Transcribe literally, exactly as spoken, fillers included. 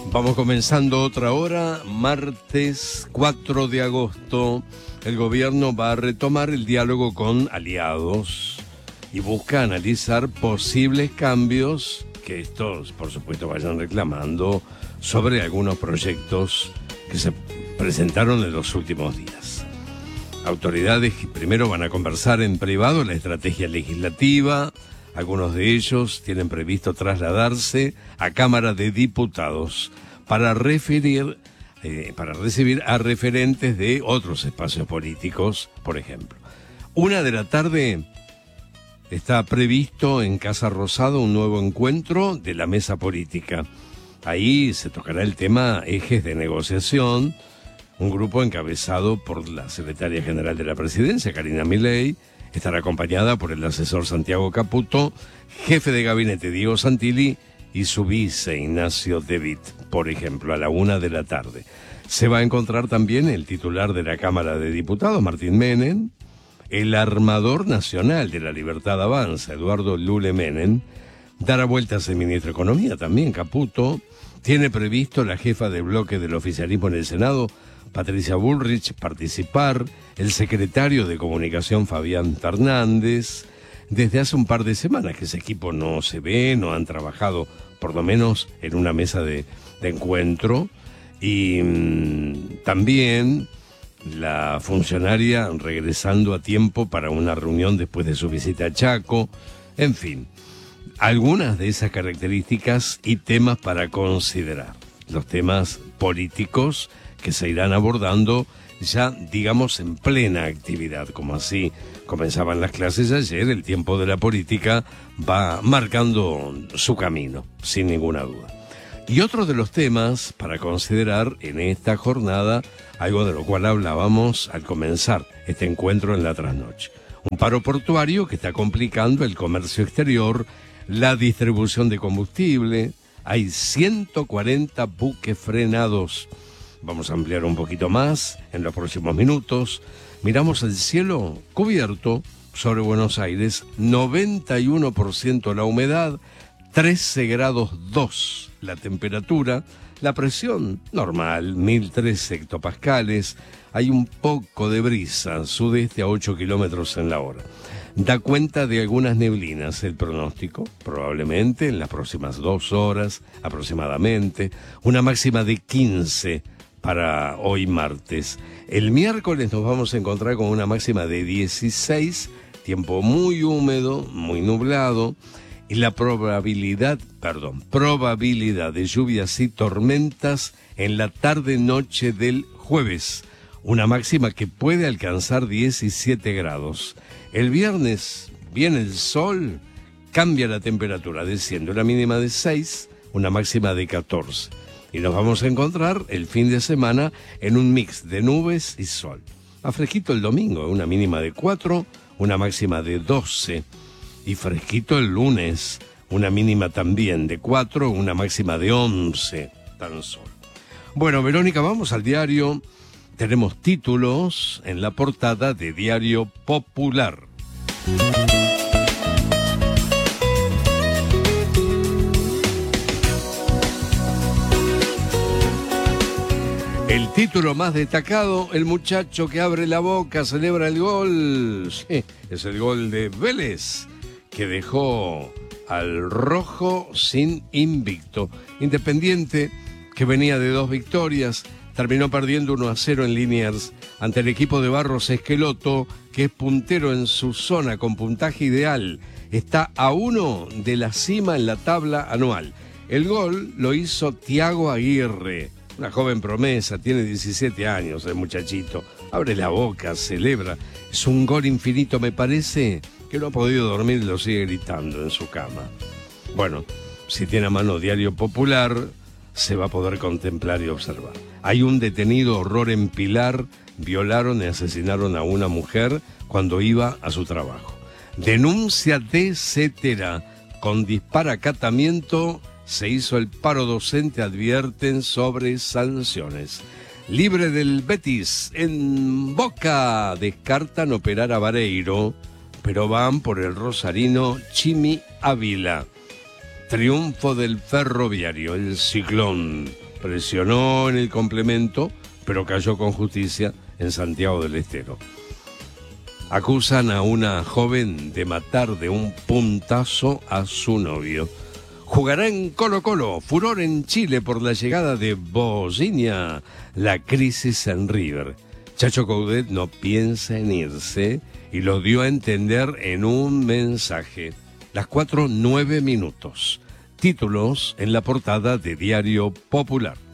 Vamos comenzando otra hora, martes cuatro de agosto. El gobierno va a retomar el diálogo con aliados y busca analizar posibles cambios que estos, por supuesto, vayan reclamando sobre algunos proyectos que se presentaron en los últimos días. Autoridades que primero van a conversar en privado la estrategia legislativa. Algunos de ellos tienen previsto trasladarse a Cámara de Diputados para referir, eh, para recibir a referentes de otros espacios políticos, por ejemplo. Una de la tarde está previsto en Casa Rosada un nuevo encuentro de la mesa política. Ahí se tocará el tema ejes de negociación, un grupo encabezado por la secretaria general de la Presidencia, Karina Milei. Estará acompañada por el asesor Santiago Caputo, jefe de gabinete Diego Santilli y su vice Ignacio De Witt, por ejemplo, a la una de la tarde. Se va a encontrar también el titular de la Cámara de Diputados, Martín Menem, el armador nacional de la Libertad Avanza, Eduardo Lule Menem, dará vueltas el ministro de Economía también, Caputo. Tiene previsto la jefa de bloque del oficialismo en el Senado, Patricia Bullrich, participar, el secretario de Comunicación Fabián Fernández. Desde hace un par de semanas que ese equipo no se ve, no han trabajado por lo menos en una mesa de, de encuentro. Y mmm, también la funcionaria regresando a tiempo para una reunión después de su visita a Chaco. En fin, algunas de esas características y temas para considerar. Los temas políticos que se irán abordando ya, digamos, en plena actividad, como así comenzaban las clases ayer. El tiempo de la política va marcando su camino, sin ninguna duda. Y otro de los temas para considerar en esta jornada, algo de lo cual hablábamos al comenzar este encuentro en la trasnoche. Un paro portuario que está complicando el comercio exterior, la distribución de combustible. Hay ciento cuarenta buques frenados. Vamos a ampliar un poquito más en los próximos minutos. Miramos el cielo cubierto sobre Buenos Aires, noventa y uno por ciento la humedad, trece grados dos la temperatura, la presión normal, mil tres hectopascales, hay un poco de brisa, sudeste a ocho kilómetros en la hora. Da cuenta de algunas neblinas el pronóstico, probablemente en las próximas dos horas aproximadamente, una máxima de quince para hoy martes. El miércoles nos vamos a encontrar con una máxima de dieciséis, tiempo muy húmedo, muy nublado, y la probabilidad, perdón, probabilidad de lluvias y tormentas en la tarde-noche del jueves, una máxima que puede alcanzar diecisiete grados. El viernes viene el sol, cambia la temperatura, desciende una mínima de seis, una máxima de catorce. Y nos vamos a encontrar el fin de semana en un mix de nubes y sol. A fresquito el domingo, una mínima de cuatro, una máxima de doce. Y fresquito el lunes, una mínima también de cuatro, una máxima de once, tan solo. Bueno, Verónica, vamos al diario. Tenemos títulos en la portada de Diario Popular. El título más destacado, el muchacho que abre la boca, celebra el gol. Sí, es el gol de Vélez, que dejó al rojo sin invicto. Independiente, que venía de dos victorias, terminó perdiendo uno a cero en Liniers ante el equipo de Barros Esqueloto, que es puntero en su zona con puntaje ideal. Está a uno de la cima en la tabla anual. El gol lo hizo Thiago Aguirre, una joven promesa, tiene diecisiete años el muchachito. Abre la boca, celebra. Es un gol infinito, me parece que no ha podido dormir y lo sigue gritando en su cama. Bueno, si tiene a mano Diario Popular, se va a poder contemplar y observar. Hay un detenido, horror en Pilar, violaron y asesinaron a una mujer cuando iba a su trabajo. Denuncia de Cetera, con disparacatamiento se hizo el paro docente, advierten sobre sanciones. Libre del Betis, en Boca descartan operar a Vareiro, pero van por el rosarino Chimi Ávila. Triunfo del Ferroviario, el Ciclón, presionó en el complemento, pero cayó con justicia en Santiago del Estero. Acusan a una joven de matar de un puntazo a su novio. Jugará en Colo-Colo, furor en Chile por la llegada de Bozinia, la crisis en River. Chacho Coudet no piensa en irse y lo dio a entender en un mensaje. Las cuatro nueve minutos. Títulos en la portada de Diario Popular.